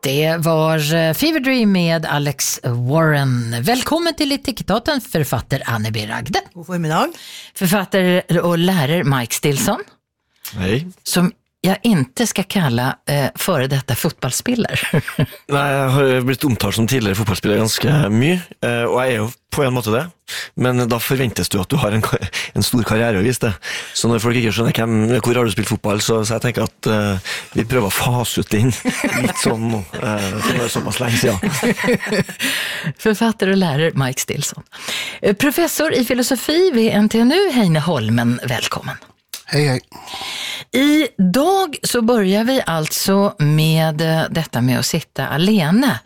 Det var Fever Dream med Alex Warren. Välkommen till Etikettaten, författare Anne B. Ragde. God förmiddag. Författare och lärare Mike Stilson. Hej. Som jag inte ska kalla före detta fotbollsspelare. Nej, jeg har blitt omtalt som tidligere fotballspiller ganske mye, og jeg jo på en måte det. Men da forventes du at du har en stor karriere å vise det. Så når folk ikke skjønner hvor har du spilt fotball, så jeg tenker at vi prøver å fase ut den litt sånn nå, for det såpass lenge siden. Författare och lärare Mike Stilson. Professor i filosofi vid NTNU, Heine Holmen, välkommen. Hej, hej. Idag så börjar vi alltså med detta med att sitta alene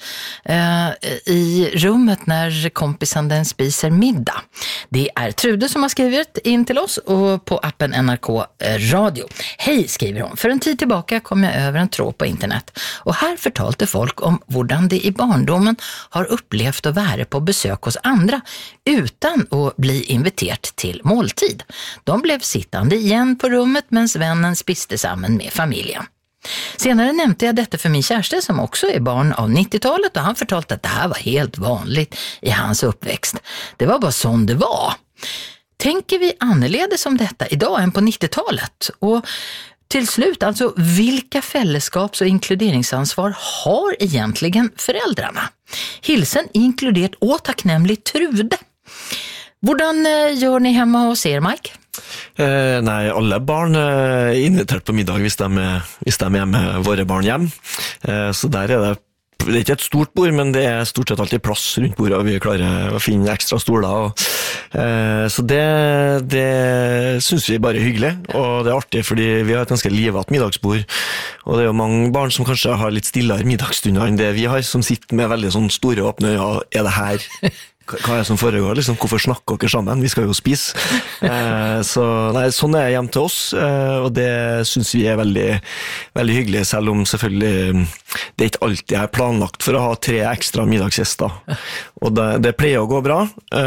i rummet när kompisen den spiser middag. Det är Trude som har skrivit in till oss och på appen NRK Radio. Hej, skriver hon. För en tid tillbaka kom jag över en tråd på internet och här förtalte folk om hvordan de i barndomen har upplevt att vara på besök hos andra utan att bli inviterat till måltid. De blev sittande igen på rummet mens vännen spiste sammen med familjen. Senare nämnde jag detta för min kärste som också är barn av 90-talet och han förtalte att det här var helt vanligt i hans uppväxt. Det var bara sån det var. Tänker vi annorledes om detta idag än på 90-talet? Och till slut, alltså vilka fällskaps- och inkluderingsansvar har egentligen föräldrarna? Hilsen inkluderat och tacknämlig Trude. Hvordan gör ni hemma hos er, Mike? Nei, alle barn er invitert på middag hvis de er med våre barn hjem. Så der er det ikke et stort bord, men det er stort sett alltid plass rundt bordet, og vi klarer å finne ekstra stoler. Så det synes vi bare er hyggelig, og det er artig, fordi vi har et ganske livet middagsbord, og det er jo mange barn som kanskje har litt stillere middagsstunder enn det vi har, som sitter med veldig sånn store åpne øyne, er det her... Hva er det som foregår, liksom? Hvorfor snakker dere sammen? Vi skal jo spise. Så nei, sånn er det hjem til oss, og det synes vi er veldig, veldig hyggelig, selv om selvfølgelig det ikke alltid er planlagt for å ha 3 ekstra middagsgjester. Og det pleier å gå bra,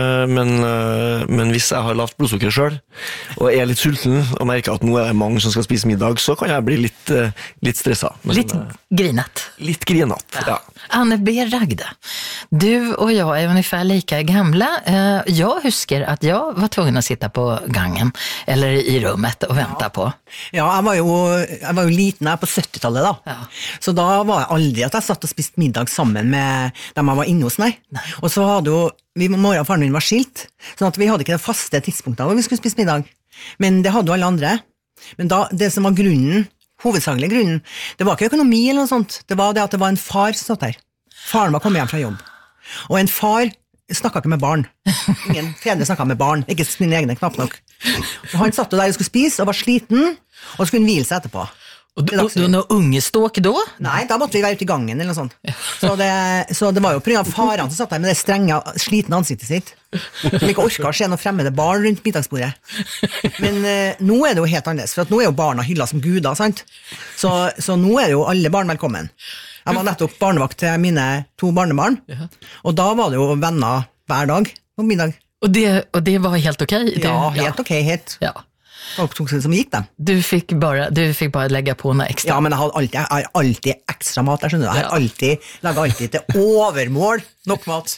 men hvis jeg har lavt blodsukker selv, og er litt sulten, og merker at nå er det mange som skal spise middag, så kan jeg bli litt stresset. Litt grinat. Litt grinat, ja. Anne B. Ragde, du och jag är ungefär lika gamla. Jag husker att jag var tvungen att sitta på gangen eller i rummet och vänta på. Ja, jeg var jo liten her på 70-tallet da. Ja. Så da var jeg aldri at jeg satt og spiste middag sammen med dem jeg var inne hos, nei. Og så hadde jo, mora og faren min var skilt, sånn at vi hadde ikke det faste tidspunktet hvor vi skulle spise middag. Men det hadde jo alle andre. Men da, det som var grunnen, hovedsakelig grunnen, det var ikke økonomi eller noe sånt. Det var det at det var en far som satt der. Faren var kommet hjem fra jobb. Og en far snakket ikke med barn. Ingen fedre snakket med barn, ikke sine egne knapt nok. Og han satt der og skulle spise og var sliten, og skulle hvile seg etterpå. Och du någon ungeståk då? Nei, da måtte vi være ute i gangen eller noe sånt. Så det var jo på grunn av faren som satt der med det strenge, slitne ansiktet sitt. Som ikke orket å se noen fremmede barn rundt middagsbordet. Men nå er det jo helt annerledes, for at nå er jo barna hyllet som guder, sant? Så nå er det jo alle barn velkommen. Jeg var nettopp barnevakt til mine 2 barnebarn, og da var det jo venner hver dag på middag. Och det var helt okej? Ja, helt okej, helt. Ja. Folk tog sig som gick det. Du fick bara lägga på några extra. Ja, men jeg har alltid extra mat, jeg skjønner du. Jeg har laget alltid til overmål nok mat.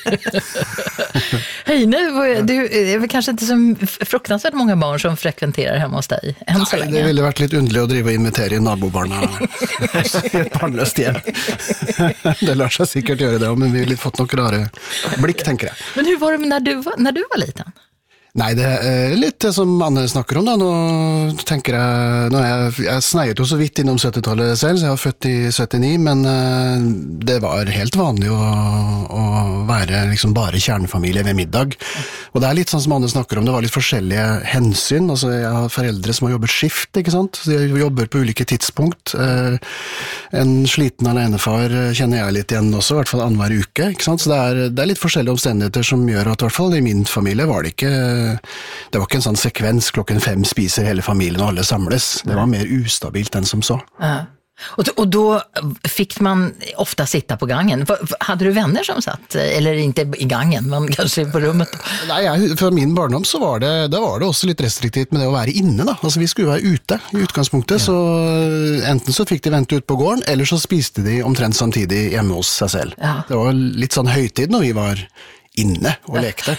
Hej, nu det är väl kanske inte så fruktansvärt många barn som frekventerar hemma hos dig än så länge. Det ville vært litt underlig å drive og invitere nabobarna i et barnløst hjem. Det lar seg sikkert gjøre det, men vi har fått nok rare blikk, tenker jeg. Men hur var det när du var liten? Nei, det er litt det som Anne snakker om da. Nå tenker jeg sneiet jo så vidt innom 70-tallet selv, så jeg var født i 79, men det var helt vanlig å være liksom bare kjernefamilie ved middag. Og det er litt sånn som Anne snakker om, det var litt forskjellige hensyn. Altså, jeg har foreldre som har jobbet skift, ikke sant? Så de jobber på ulike tidspunkt. En sliten alenefar kjenner jeg litt igjen også, i hvert fall annenhver uke, ikke sant? Så det er litt forskjellige omstendigheter som gjør at i hvert fall i min familie var det ikke det var ikke en sånn sekvens, 5:00 spiser hele familien og alle samles. Det var mer ustabilt enn som så. Ja. Och då fick man ofta sitta på gangen. Hade du vänner som satt, eller inte i gangen, men kanske på rummet? Nej, för min barndom så var det också lite restriktivt med det att vara inne då. Alltså vi skulle vara ute i utgangspunktet, så enten så fick de vänta ut på gården, eller så spiste de omtrent samtidigt hemma hos sig själv. Ja. Det var lite sån höjtid när vi var inne och lekte.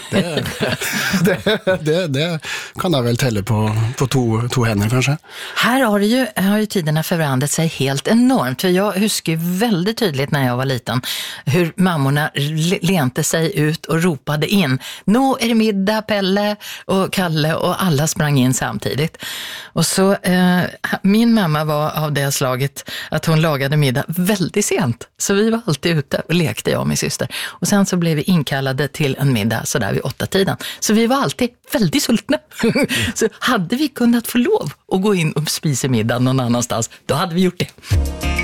Det kan jag väl tälla på två händer kanske. Här har ju tiderna förändrat sig helt enormt. För jag huskar väldigt tydligt när jag var liten hur mammorna lente sig ut och ropade in. Nå är det middag, Pelle och Kalle, och alla sprang in samtidigt. Och så min mamma var av det slaget att hon lagade middag väldigt sent. Så vi var alltid ute och lekte, jag och min syster. Och sen så blev vi inkallade till en middag så där vid 8-tiden. Så vi var alltid väldigt sultna. Så hade vi kunnat få lov att gå in och spisa middag någon annanstans, då hade vi gjort det.